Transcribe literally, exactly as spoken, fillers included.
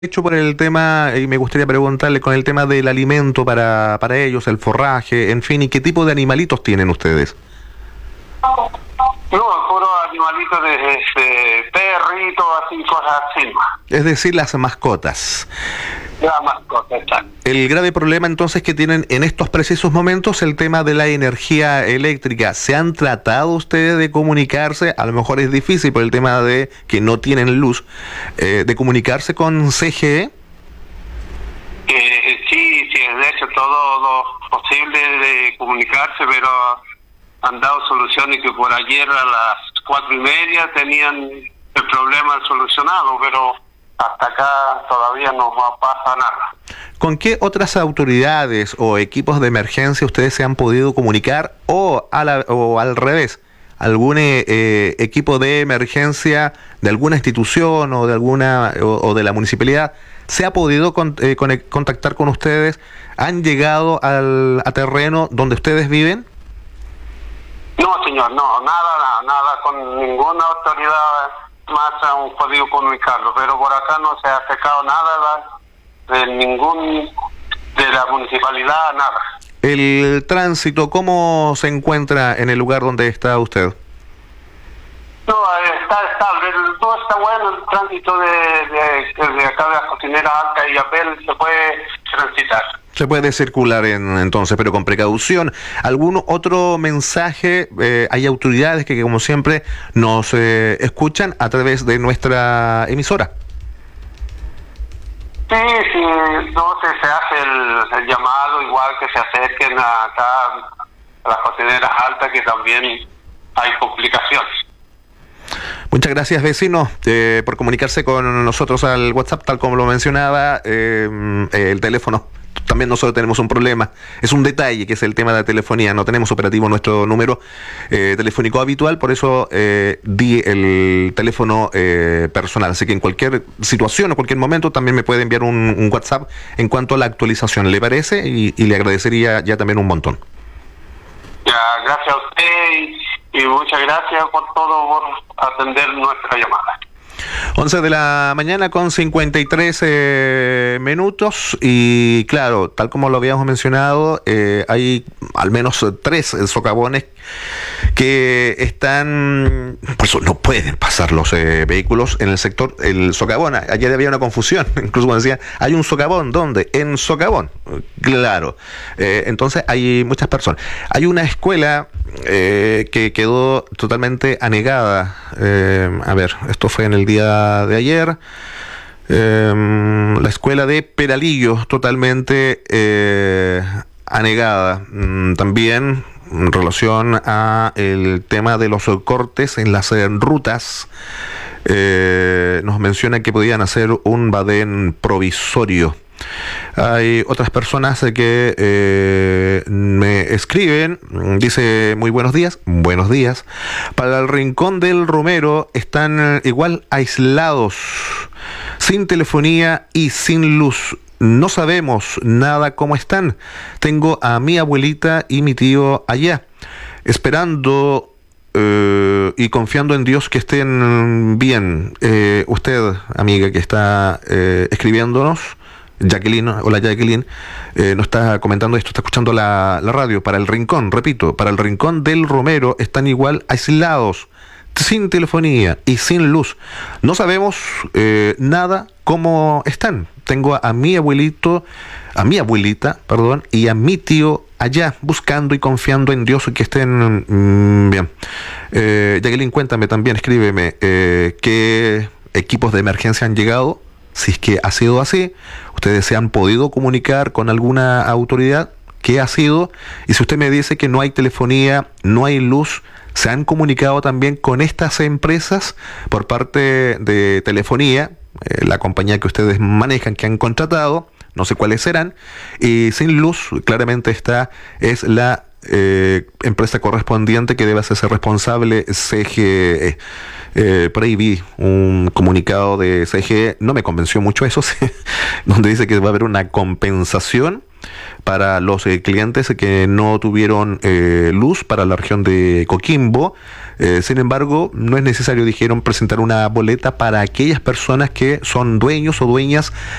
Hecho por el tema, y me gustaría preguntarle con el tema del alimento para, para ellos, el forraje, en fin, ¿y qué tipo de animalitos tienen ustedes? No, puro animalito de, de perrito, así, cosas así. Es decir, las mascotas. La mascota, está. El grave problema entonces que tienen en estos precisos momentos el tema de la energía eléctrica. ¿Se han tratado ustedes de comunicarse? A lo mejor es difícil por el tema de que no tienen luz, eh, de comunicarse con C G E. Eh, sí, sí, de hecho todo lo posible de comunicarse, pero han dado soluciones que por ayer a las cuatro y media tenían el problema solucionado, pero hasta acá todavía no pasa nada. ¿Con qué otras autoridades o equipos de emergencia ustedes se han podido comunicar o, a la, o al revés? ¿Algún eh, eh, equipo de emergencia de alguna institución o de alguna o, o de la municipalidad se ha podido con, eh, con, contactar con ustedes? ¿Han llegado al a terreno donde ustedes viven? No, señor, no, nada, nada, nada, con ninguna autoridad más han podido comunicarlo, pero por acá no se ha acercado nada de ningún, de la municipalidad, nada. ¿El tránsito cómo se encuentra en el lugar donde está usted? No, está estable, todo está bueno, el tránsito de, de, de acá de la Cocinera Alta y Apel se puede transitar. Se puede circular en, entonces, pero con precaución. ¿Algún otro mensaje? Eh, hay autoridades que, como siempre, nos eh, escuchan a través de nuestra emisora. Sí, sí, entonces se hace el, el llamado, igual que se acerquen acá a las cocineras altas, que también hay complicaciones. Muchas gracias, vecino, eh, por comunicarse con nosotros al WhatsApp, tal como lo mencionaba. Eh, el teléfono, también nosotros tenemos un problema, es un detalle que es el tema de la telefonía, no tenemos operativo nuestro número eh, telefónico habitual, por eso eh, di el teléfono eh, personal, así que en cualquier situación o cualquier momento también me puede enviar un, un WhatsApp en cuanto a la actualización, ¿le parece? Y, y le agradecería ya también un montón. Ya, gracias a usted y, y muchas gracias por todo, por atender nuestra llamada. once de la mañana con cincuenta y tres eh, minutos y claro, tal como lo habíamos mencionado, eh, hay al menos tres socavones que están, por eso no pueden pasar los eh, vehículos en el sector, el socavón. Ayer había una confusión, incluso cuando decía, hay un socavón, ¿dónde? En Socavón, claro. Eh, entonces hay muchas personas. Hay una escuela eh, que quedó totalmente anegada. Eh, a ver, esto fue en el día de ayer. Eh, la escuela de Peralillo, totalmente eh, anegada. Mm, también en relación a el tema de los cortes en las eh, rutas, eh, nos menciona que podían hacer un badén provisorio. Hay otras personas que eh, me escriben, dice muy buenos días, buenos días. Para el Rincón del Romero están igual aislados, sin telefonía y sin luz. No sabemos nada cómo están. Tengo a mi abuelita y mi tío allá, esperando eh, y confiando en Dios que estén bien. Eh, usted, amiga que está eh, escribiéndonos, Jacqueline, hola Jacqueline, eh, nos está comentando esto, está escuchando la, la radio. Para el Rincón, repito, para el Rincón del Romero están igual aislados, sin telefonía y sin luz. No sabemos eh, nada cómo están. Tengo a, a mi abuelito, a mi abuelita, perdón, y a mi tío allá, buscando y confiando en Dios que estén mmm, bien. Eh, Jacqueline, cuéntame también, escríbeme, eh, qué equipos de emergencia han llegado, si es que ha sido así, ustedes se han podido comunicar con alguna autoridad, qué ha sido, y si usted me dice que no hay telefonía, no hay luz, ¿se han comunicado también con estas empresas por parte de telefonía, eh, la compañía que ustedes manejan, que han contratado? No sé cuáles serán. Y sin luz, claramente esta es la eh, empresa correspondiente que debe hacerse responsable C G E. Eh, por ahí vi un comunicado de C G E, no me convenció mucho eso, sí, donde dice que va a haber una compensación para los eh, clientes que no tuvieron eh, luz para la región de Coquimbo. Eh, sin embargo, no es necesario, dijeron, presentar una boleta para aquellas personas que son dueños o dueñas